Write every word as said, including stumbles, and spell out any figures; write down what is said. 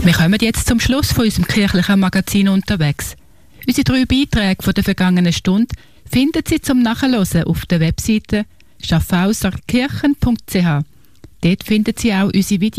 Wir kommen jetzt zum Schluss von unserem kirchlichen Magazin «Unterwegs». Unsere drei Beiträge von der vergangenen Stunde finden Sie zum Nachhören auf der Webseite schaffhauserkirchen punkt c h. Dort finden Sie auch unsere Videos.